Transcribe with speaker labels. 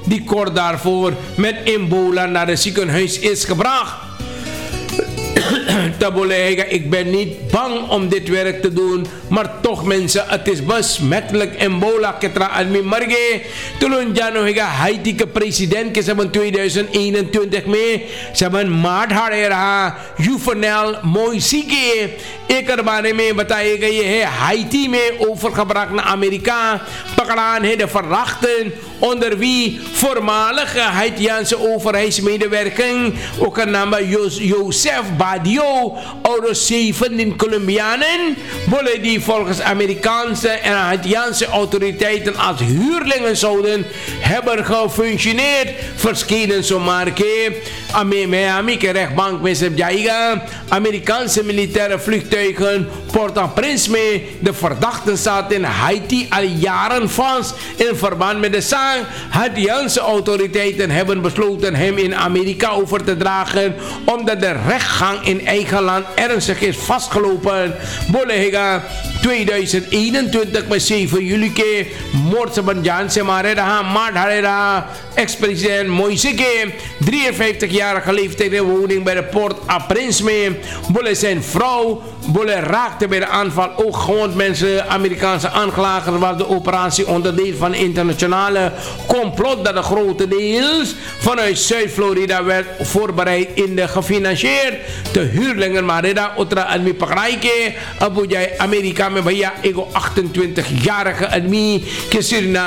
Speaker 1: die kort daarvoor met ebola naar het ziekenhuis is gebracht. Tabolega, ik ben niet bang om dit werk te doen, maar toch mensen, het is besmettelijk. Ebola ketra almi marge. Tulun jano higa Haiti ke president ke saban 2021 mee, saban maart harera Juvenal Moïse एक बारे में बताया गया है हाइटी में overgebracht naar Amerika. Pakkeraan de verdachten onder wie voormalige Haitiaanse overheidsmedewerking ook een naam Joseph Badio, oude 17 Colombianen, bolle die volgens Amerikaanse en Haitiaanse autoriteiten als huurlingen zouden hebben gefunctioneerd. Verschenen zomaar ke Miami ke rechtbank met Sebjaiga Amerikaanse militaire vliegtuigen Port-au-Prince mee. De verdachten zaten in Haiti al jaren vast in verband met de zaak. Haitiaanse autoriteiten hebben besloten hem in Amerika over te dragen omdat de rechtsgang in eigen land ernstig is vastgelopen. Bolega 2021 met 7 juli ke moord Sebanjan Semareda Maart Harera ex-president Moïse 53-jarige leeftijd in woning bij de Port-au-Prince mee. Bolle zijn vrouw Bolle raakte bij de aanval ook gewond mensen. Amerikaanse aanklagers was de operatie onderdeel van internationale complot dat de grotendeels vanuit Zuid-Florida werd voorbereid in de gefinancierd. De huurlingen Marida Otra Almi Pakraike Abuja Amerika met Bahia Ego 28-jarige Almi Kisirna